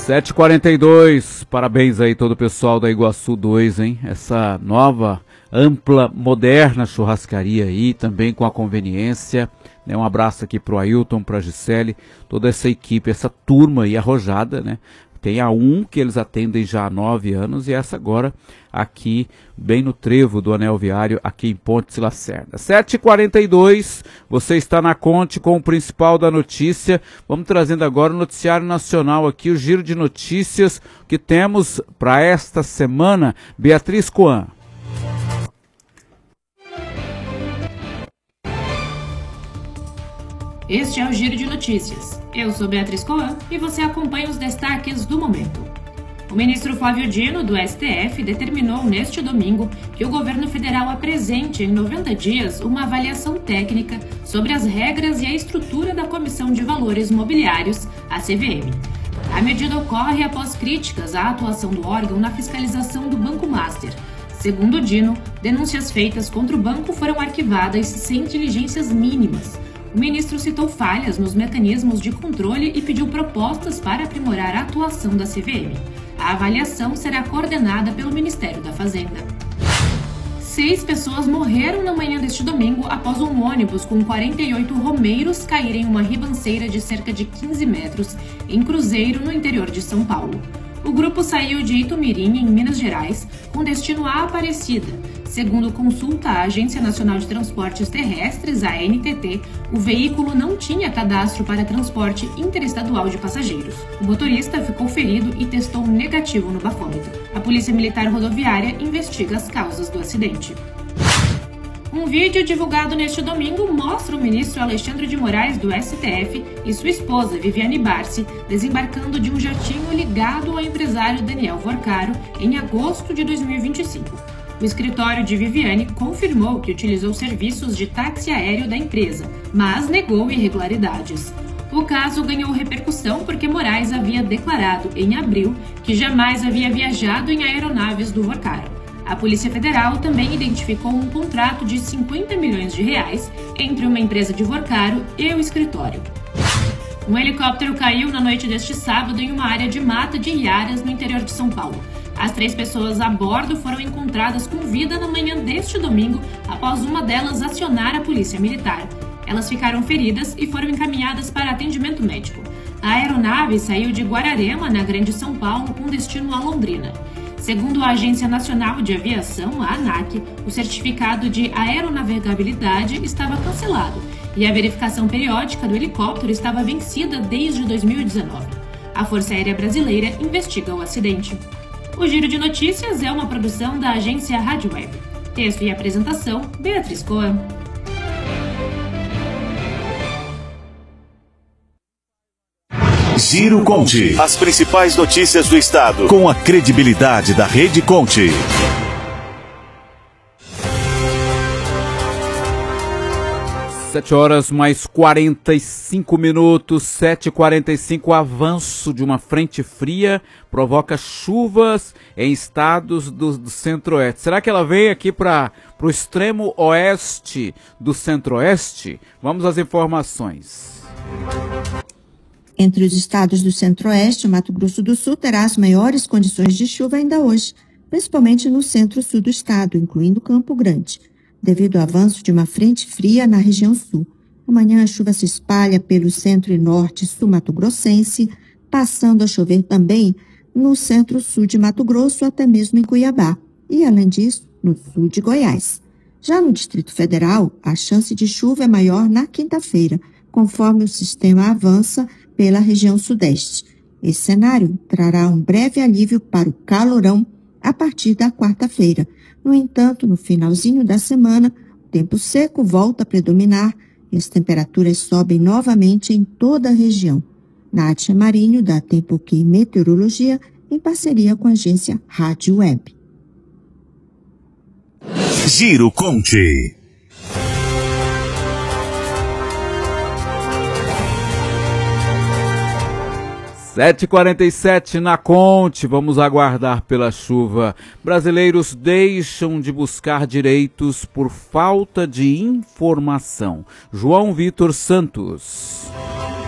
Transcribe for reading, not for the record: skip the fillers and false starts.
7h42, parabéns aí todo o pessoal da Iguaçu 2, hein? Essa nova, ampla, moderna churrascaria aí, também com a conveniência, né? Um abraço aqui pro Ailton, pra Gisele, toda essa equipe, essa turma aí arrojada, né? Tem a que eles atendem já há 9 anos e essa agora aqui, bem no trevo do Anel Viário, aqui em Pontes Lacerda. 7h42, você está na Conte com o principal da notícia. Vamos trazendo agora o noticiário nacional aqui, o giro de notícias que temos para esta semana. Beatriz Coan. Este é o Giro de Notícias. Eu sou Beatriz Coan e você acompanha os destaques do momento. O ministro Flávio Dino, do STF, determinou neste domingo que o governo federal apresente em 90 dias uma avaliação técnica sobre as regras e a estrutura da Comissão de Valores Mobiliários, a CVM. A medida ocorre após críticas à atuação do órgão na fiscalização do Banco Master. Segundo Dino, denúncias feitas contra o banco foram arquivadas sem diligências mínimas. O ministro citou falhas nos mecanismos de controle e pediu propostas para aprimorar a atuação da CVM. A avaliação será coordenada pelo Ministério da Fazenda. 6 pessoas morreram na manhã deste domingo após um ônibus com 48 romeiros cair em uma ribanceira de cerca de 15 metros em Cruzeiro, no interior de São Paulo. O grupo saiu de Itumirim, em Minas Gerais, com destino à Aparecida. Segundo consulta à Agência Nacional de Transportes Terrestres, a ANTT, o veículo não tinha cadastro para transporte interestadual de passageiros. O motorista ficou ferido e testou negativo no bafômetro. A Polícia Militar Rodoviária investiga as causas do acidente. Um vídeo divulgado neste domingo mostra o ministro Alexandre de Moraes, do STF, e sua esposa, Viviane Barsi, desembarcando de um jatinho ligado ao empresário Daniel Vorcaro em agosto de 2025. O escritório de Viviane confirmou que utilizou serviços de táxi aéreo da empresa, mas negou irregularidades. O caso ganhou repercussão porque Moraes havia declarado, em abril, que jamais havia viajado em aeronaves do Vorcaro. A Polícia Federal também identificou um contrato de 50 milhões de reais entre uma empresa de Vorcaro e o escritório. Um helicóptero caiu na noite deste sábado em uma área de mata de Iaras, no interior de São Paulo. As 3 pessoas a bordo foram encontradas com vida na manhã deste domingo, após uma delas acionar a Polícia Militar. Elas ficaram feridas e foram encaminhadas para atendimento médico. A aeronave saiu de Guararema, na Grande São Paulo, com destino a Londrina. Segundo a Agência Nacional de Aviação, a ANAC, o certificado de aeronavegabilidade estava cancelado e a verificação periódica do helicóptero estava vencida desde 2019. A Força Aérea Brasileira investiga o acidente. O Giro de Notícias é uma produção da agência Rádio Web. Texto e apresentação, Beatriz Coan. Giro Conte. As principais notícias do estado, com a credibilidade da Rede Conte. 7h45, 7h45, avanço de uma frente fria provoca chuvas em estados do centro-oeste. Será que ela vem aqui para o extremo oeste do centro-oeste? Vamos às informações. Entre os estados do centro-oeste, o Mato Grosso do Sul terá as maiores condições de chuva ainda hoje, principalmente no centro-sul do estado, incluindo Campo Grande, devido ao avanço de uma frente fria na região sul. Amanhã a chuva se espalha pelo centro e norte sul-mato-grossense, passando a chover também no centro-sul de Mato Grosso, até mesmo em Cuiabá, e, além disso, no sul de Goiás. Já no Distrito Federal, a chance de chuva é maior na quinta-feira, conforme o sistema avança pela região sudeste. Esse cenário trará um breve alívio para o calorão a partir da quarta-feira. No entanto, no finalzinho da semana, o tempo seco volta a predominar e as temperaturas sobem novamente em toda a região. Nádia Marinho, da Tempo Que Meteorologia, em parceria com a agência Rádio Web. Giro Conte. Sete 7h47 na Conte, vamos aguardar pela chuva. Brasileiros deixam de buscar direitos por falta de informação. João Vitor Santos.